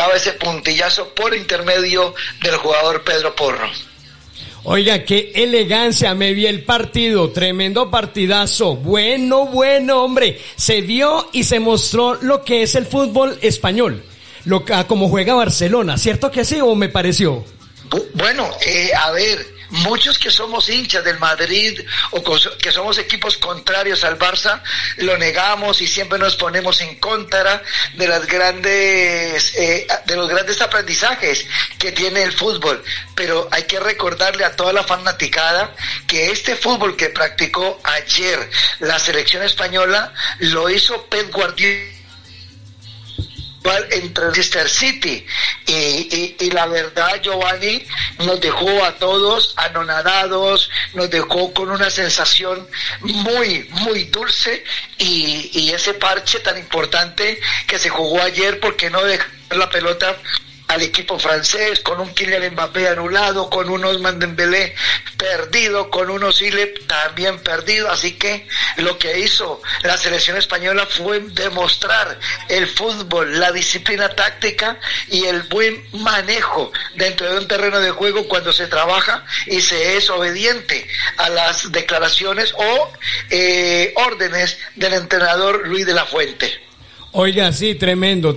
llegaba ese puntillazo por intermedio del jugador Pedro Porro. Oiga, qué elegancia, me vi el partido, tremendo partidazo, bueno, hombre, se vio y se mostró lo que es el fútbol español, como juega Barcelona, ¿cierto que sí o me pareció? Bueno, a ver, muchos que somos hinchas del Madrid o que somos equipos contrarios al Barça, lo negamos y siempre nos ponemos en contra de los grandes aprendizajes que tiene el fútbol. Pero hay que recordarle a toda la fanaticada que este fútbol que practicó ayer la selección española lo hizo Pep Guardiola entre Manchester City y la verdad, Giovanni, nos dejó a todos anonadados, nos dejó con una sensación muy dulce y ese parche tan importante que se jugó ayer, porque no dejar la pelota al equipo francés, con un Kylian Mbappé anulado, con un Ousmane Dembélé perdido, con un Özil también perdido. Así que lo que hizo la selección española fue demostrar el fútbol, la disciplina táctica y el buen manejo dentro de un terreno de juego cuando se trabaja y se es obediente a las declaraciones o órdenes del entrenador Luis de la Fuente. Oiga, sí, tremendo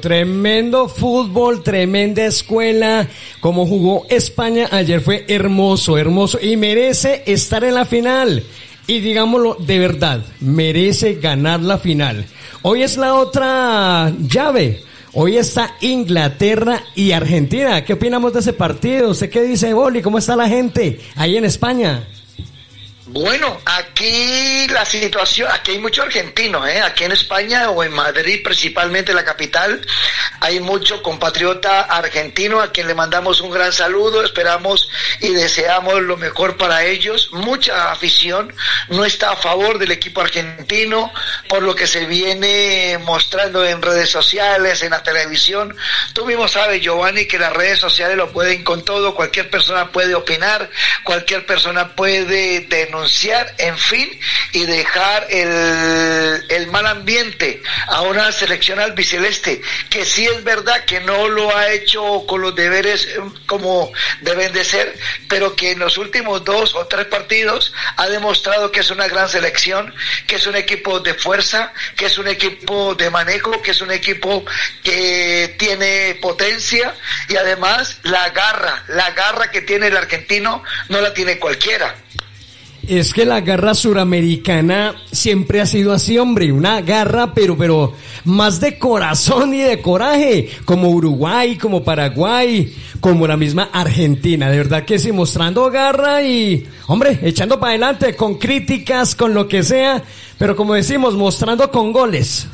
fútbol, tremenda escuela, como jugó España ayer fue hermoso y merece estar en la final, y digámoslo de verdad, merece ganar la final. Hoy es la otra llave, hoy está Inglaterra y Argentina. ¿Qué opinamos de ese partido? ¿Usted qué dice, Boli? ¿Cómo está la gente ahí en España? Bueno, aquí la situación, aquí hay mucho argentino, aquí en España o en Madrid, principalmente la capital, hay mucho compatriota argentino a quien le mandamos un gran saludo, esperamos y deseamos lo mejor para ellos. Mucha afición no está a favor del equipo argentino por lo que se viene mostrando en redes sociales, en la televisión. Tú mismo sabes, Giovanni, que las redes sociales lo pueden con todo, cualquier persona puede opinar, cualquier persona puede denunciar, en fin, y dejar el mal ambiente a una selección albiceleste que sí es verdad que no lo ha hecho con los deberes como deben de ser, pero que en los últimos 2 o 3 partidos ha demostrado que es una gran selección, que es un equipo de fuerza, que es un equipo de manejo, que es un equipo que tiene potencia y además la garra que tiene el argentino no la tiene cualquiera. Es que la garra suramericana siempre ha sido así, hombre, una garra, pero más de corazón y de coraje, como Uruguay, como Paraguay, como la misma Argentina, de verdad que sí, mostrando garra y, hombre, echando para adelante, con críticas, con lo que sea, pero como decimos, mostrando con goles.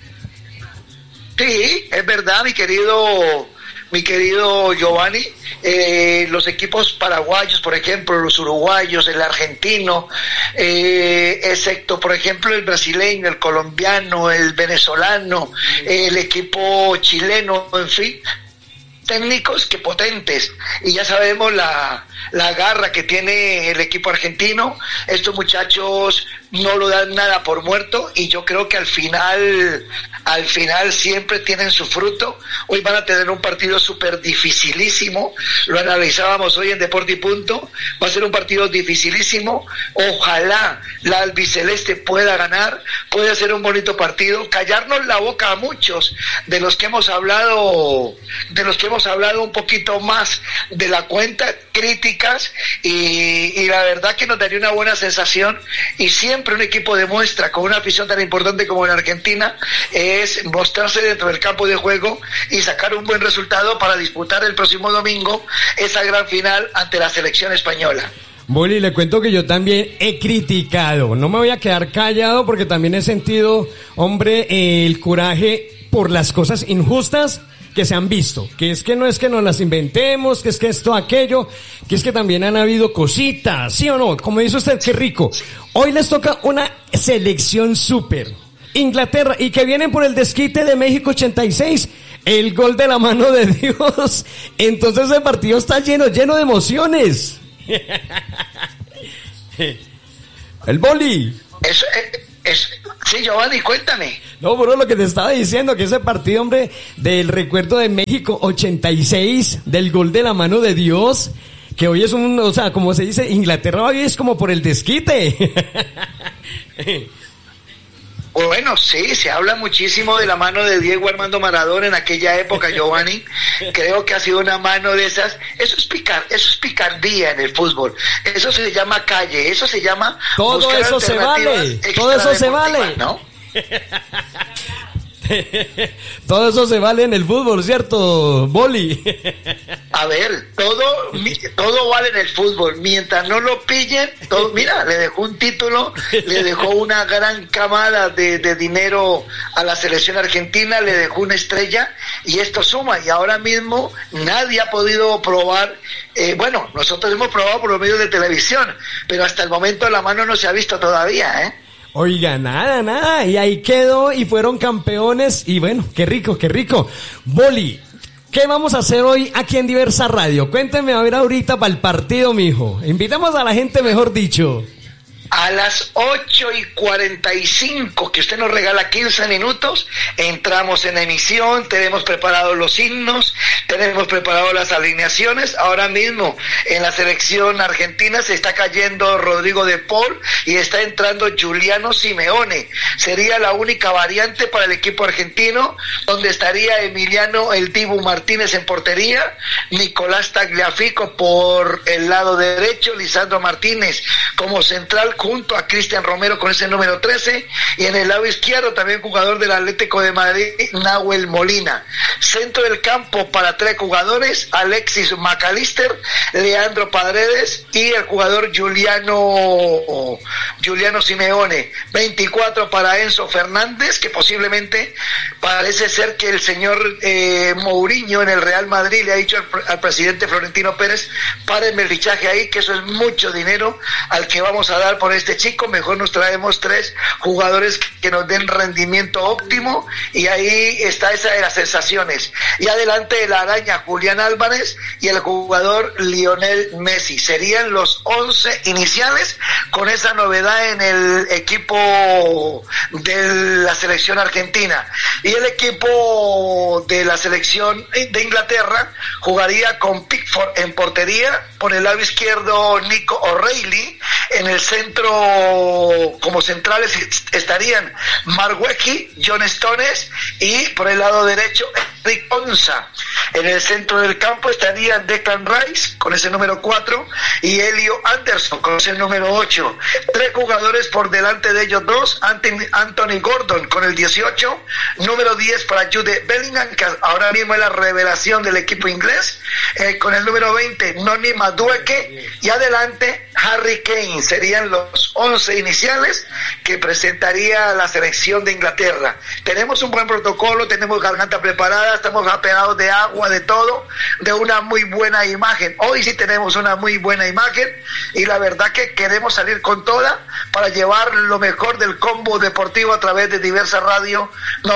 Sí, es verdad, mi querido Giovanni, los equipos paraguayos, por ejemplo, los uruguayos, el argentino, excepto, por ejemplo, el brasileño, el colombiano, el venezolano, el equipo chileno, en fin, técnicos que potentes, y ya sabemos la garra que tiene el equipo argentino. Estos muchachos no lo dan nada por muerto y yo creo que al final siempre tienen su fruto. Hoy van a tener un partido súper dificilísimo, lo analizábamos hoy en Deporte y Punto, va a ser un partido dificilísimo. Ojalá la albiceleste pueda ganar, puede ser un bonito partido, callarnos la boca a muchos de los que hemos hablado un poquito más de la cuenta, críticas, y la verdad que nos daría una buena sensación. Y siempre un equipo demuestra, con una afición tan importante como en Argentina, es mostrarse dentro del campo de juego y sacar un buen resultado para disputar el próximo domingo esa gran final ante la selección española. Boli, le cuento que yo también he criticado, no me voy a quedar callado porque también he sentido, hombre, el coraje por las cosas injustas que se han visto, que es que no es que nos las inventemos, que es que esto, aquello, que es que también han habido cositas, ¿sí o no? Como dice usted, qué rico. Hoy les toca una selección súper, Inglaterra, y que vienen por el desquite de México 86, el gol de la mano de Dios. Entonces el partido está lleno de emociones. El Boli. Sí, Giovanni, cuéntame. No, bro, lo que te estaba diciendo, que ese partido, hombre, del recuerdo de México 86, del gol de la mano de Dios, que hoy es o sea, como se dice, Inglaterra hoy es como por el desquite. Bueno, sí, se habla muchísimo de la mano de Diego Armando Maradona en aquella época, Giovanni. Creo que ha sido una mano de esas. Eso es picardía en el fútbol. Eso se llama calle, eso se llama... Todo eso se vale, todo eso se vale, ¿no? Todo eso se vale en el fútbol, ¿cierto, Boli? A ver, todo vale en el fútbol. Mientras no lo pillen, todo, mira, le dejó un título, le dejó una gran camada de dinero a la selección argentina, le dejó una estrella y esto suma. Y ahora mismo nadie ha podido probar. Bueno, nosotros hemos probado por los medios de televisión, pero hasta el momento la mano no se ha visto todavía, ¿eh? Oiga, nada, y ahí quedó y fueron campeones y bueno, qué rico. Boli, ¿qué vamos a hacer hoy aquí en Diversa Radio? Cuénteme a ver ahorita para el partido, mijo. Invitamos a la gente, mejor dicho. A las 8:45, que usted nos regala 15 minutos, entramos en emisión, tenemos preparados los himnos, tenemos preparadas las alineaciones. Ahora mismo en la selección argentina se está cayendo Rodrigo de Paul y está entrando Giuliano Simeone. Sería la única variante para el equipo argentino, donde estaría Emiliano El Dibu Martínez en portería, Nicolás Tagliafico por el lado derecho, Lisandro Martínez como central, junto a Cristian Romero con ese número 13, y en el lado izquierdo también jugador del Atlético de Madrid, Nahuel Molina. Centro del campo para 3 jugadores, Alexis McAllister, Leandro Paredes y el jugador Giuliano Simeone. 24 para Enzo Fernández, que posiblemente parece ser que el señor Mourinho en el Real Madrid le ha dicho al presidente Florentino Pérez: párenme el fichaje ahí, que eso es mucho dinero al que vamos a dar por este chico, mejor nos traemos 3 jugadores que nos den rendimiento óptimo, y ahí está esa de las sensaciones. Y adelante la araña Julián Álvarez y el jugador Lionel Messi. Serían los 11 iniciales, con esa novedad en el equipo de la selección argentina. Y el equipo de la selección de Inglaterra jugaría con Pickford en portería, por el lado izquierdo Nico O'Reilly, en el centro como centrales estarían Marweki, John Stones, y por el lado derecho Enric Ponza. En el centro del campo estarían Declan Rice con ese número 4 y Elio Anderson con ese número 8. 3 jugadores por delante de ellos dos: Anthony Gordon con el 18, número 10 para Jude Bellingham, que ahora mismo es la revelación del equipo inglés, con el número 20 Noni Madueke, y adelante Harry Kane. Serían los 11 iniciales que presentaría la selección de Inglaterra. Tenemos un buen protocolo, tenemos garganta preparada, estamos apegados de agua, de todo, de una muy buena imagen. Hoy sí tenemos una muy buena imagen, y la verdad que queremos salir con toda para llevar lo mejor del combo deportivo a través de Diversa Radio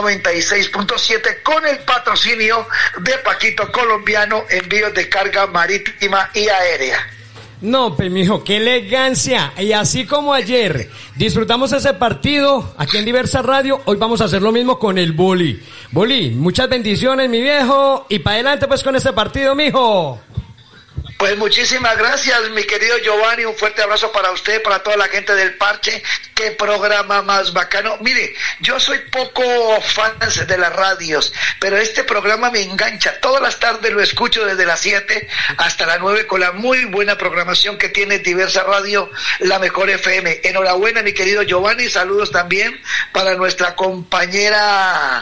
96.7, con el patrocinio de Paquito Colombiano, envíos de carga marítima y aérea. No, pues mijo, qué elegancia. Y así como ayer disfrutamos ese partido aquí en Diversa Radio, hoy vamos a hacer lo mismo con el Boli. Boli, muchas bendiciones, mi viejo, y para adelante pues con ese partido, mijo. Pues muchísimas gracias, mi querido Giovanni, un fuerte abrazo para usted, para toda la gente del Parche. Qué programa más bacano. Mire, yo soy poco fan de las radios, pero este programa me engancha. Todas las tardes lo escucho desde las 7 hasta las 9 con la muy buena programación que tiene Diversa Radio, la mejor FM. Enhorabuena, mi querido Giovanni, saludos también para nuestra compañera,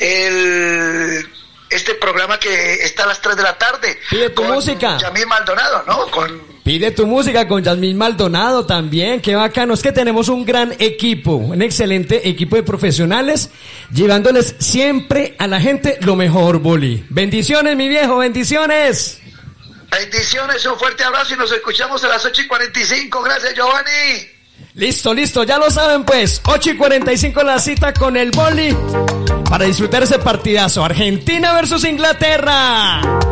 este programa que está a las 3 de la tarde. Pide tu música. Yamil Maldonado, ¿no? Pide tu música con Yasmín Maldonado también. Qué bacano. Es que tenemos un gran equipo, un excelente equipo de profesionales, llevándoles siempre a la gente lo mejor, Boli. Bendiciones, mi viejo, bendiciones. Bendiciones, un fuerte abrazo y nos escuchamos a las 8:45. Gracias, Giovanni. Listo, ya lo saben pues, 8:45 la cita con el Boli para disfrutar ese partidazo, Argentina versus Inglaterra.